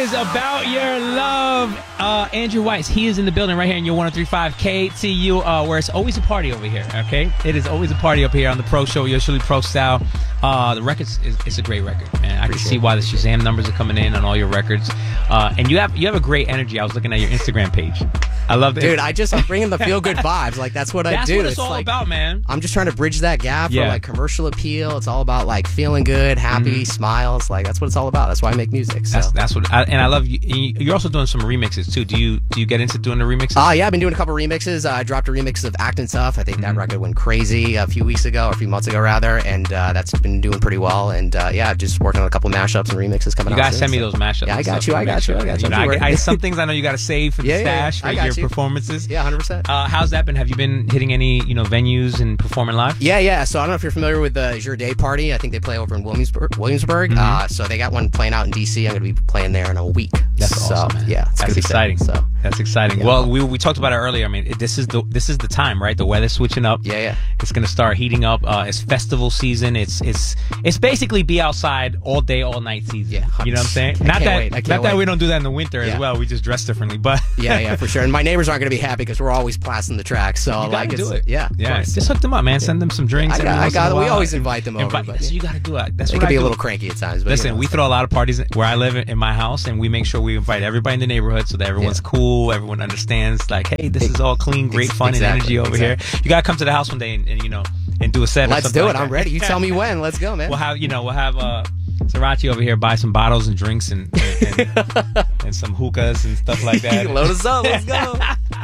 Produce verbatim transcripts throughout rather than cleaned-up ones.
is About Your Love. Uh, Andrew Weiss, he is in the building right here in your one oh three point five K T U, uh, where it's always a party over here, okay? It is always a party up here on the Pro Show, Usually Pro Style. Uh, the record is it's a great record, man. I can see why the Shazam numbers are coming in on all your records. Uh, and you have you have a great energy. I was looking at your Instagram page. I love it. Dude, I just, I'm bringing the feel-good vibes. Like, that's what that's I do. That's what it's, it's all like, about, man. I'm just trying to bridge that gap yeah. for, like, commercial appeal. It's all about, like, feeling good, happy, mm-hmm. smiles. Like, that's what it's all about. That's why I make music. So. That's, that's what, I, and I love you. You're also doing some remixes, too. Do you do you get into doing the remixes? Uh, yeah, I've been doing a couple remixes. Uh, I dropped a remix of Actin' Tough. I think mm-hmm. that record went crazy a few weeks ago, or a few months ago, rather. And uh, that's been doing pretty well. And, uh, yeah, just working on a couple mashups and remixes coming you out. You got to soon, send me so. those mashups. Yeah, I got you. I got you. I got you. you know, I, I, some things I know you got to save for the yeah, stash yeah, for yeah. your you. performances. Yeah, one hundred percent. Uh, how's that been? Have you been hitting any, you know, venues and performing live? Yeah, yeah. So I don't know if you're familiar with the Jour Day Party. I think they play over in Williamsburg. Williamsburg. Mm-hmm. Uh, so they got one playing out in D C. I'm going to be playing there in a week. That's so, awesome, man. Yeah, it's that's exciting. Sick, so that's exciting. Yeah. Well, we we talked about it earlier. I mean, it, this is the this is the time, right? The weather's switching up. Yeah, yeah. It's going to start heating up. Uh, it's festival season. It's it's it's basically be outside all day, all night season. Yeah, you know what I'm saying? I not can't that wait. I can't not wait. that we don't do that in the winter yeah. as well. We just dress differently, but yeah, yeah, for sure. And my neighbors aren't going to be happy because we're always blasting the track. So you like, gotta it's, do it. Yeah, yeah. Just hook them up, man. Send them some drinks. I got, I got We always invite them over. Invite, but, so yeah. you got to do it. That's they what can I be do. a little cranky at times. But, Listen, you know, we throw a lot of parties where I live in my house, and we make sure we invite everybody in the neighborhood so that everyone's yeah. cool, everyone understands. Like, hey, this is all clean, great fun, exactly, and energy over exactly. here. You got to come to the house one day and, and you know and do a set. Let's or something do like it. that. I'm ready. You tell me when. Let's go, man. We'll have you know we'll have uh, Sriracha over here buy some bottles and drinks and and, and, and some hookahs and stuff like that. Load us up. Let's go.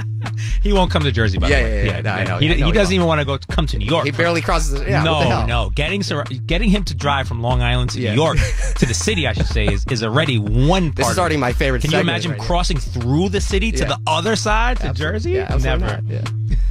He won't come to Jersey, by yeah, the way. Yeah, yeah, yeah. No, I know. He, I know he doesn't he even want to go come to New York. He barely crosses. The, yeah, no, what the hell? no. Getting getting him to drive from Long Island to yeah. New York to the city, I should say, is, is already one part. This is already my favorite. Can you imagine right crossing now. through the city to yeah. the other side to absolutely. Jersey? Yeah, Never. Not. Yeah.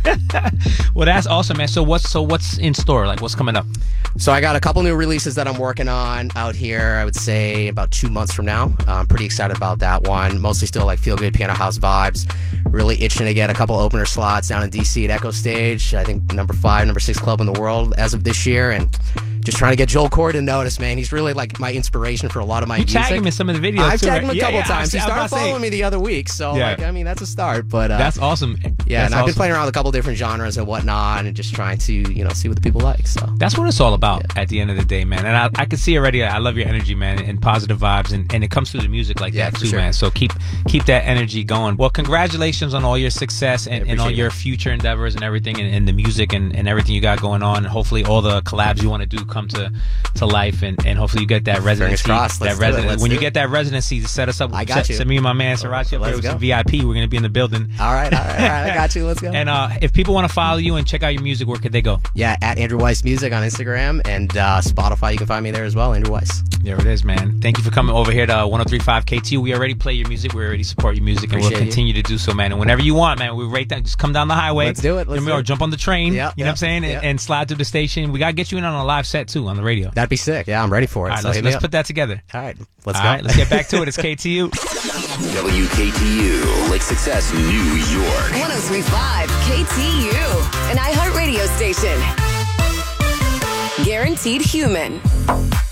Well, that's awesome, man. So what's so what's in store? Like, what's coming up? So I got a couple new releases that I'm working on out here. I would say about two months from now. Uh, I'm pretty excited about that one. Mostly still like feel good piano house vibes. Really itching to get a couple opener slots down in D C at Echo Stage. I think number five, number six club in the world as of this year, and just trying to get Joel Corry to notice, man. He's really like my inspiration for a lot of my you music. You tag him in some of the videos. I've too, tagged right? him a yeah, couple yeah, times. He started following say. me the other week, so yeah. like I mean that's a start. But uh, that's awesome. Yeah, that's and I've awesome. been playing around with a couple different genres and whatnot, and just trying to you know see what the people like. So that's what it's all about yeah. at the end of the day, man. And I, I can see already. I love your energy, man, and positive vibes, and, and it comes through the music like yeah, that too, sure. man. So keep keep that energy going. Well, congratulations on all your success and, and all your that. future endeavors and everything, and, and the music and, and everything you got going on. And hopefully all the collabs you want to do come to, to life, and, and hopefully you get that residency. Crossed. That residency. When you get that residency, set us up. I got set, you. Send me and my man Sriracha up here with some V I P. We're gonna be in the building. All right, all right, all right. I got you. Let's go. And uh, if people want to follow you and check out your music, where could they go? Yeah, at Andrew Weiss Music on Instagram and uh, Spotify. You can find me there as well, Andrew Weiss. There it is, man. Thank you for coming over here to one oh three point five K T U. We already play your music. We already support your music, and Appreciate we'll continue you. to do so, man. And whenever you want, man, we're right down. Just come down the highway. Let's do it. Let's or do it. jump on the train. Yep, you know yep, what I'm saying? yep. And, and slide through the station. We gotta get you in on a live set too on the radio. That'd be sick. Yeah, I'm ready for it. All right, so let's, hit me let's up. put that together. All right, let's All go. right, let's get back to it. It's K T U. W K T U, Lake Success, New York. one oh three point five K T U, an iHeart radio station. Guaranteed human.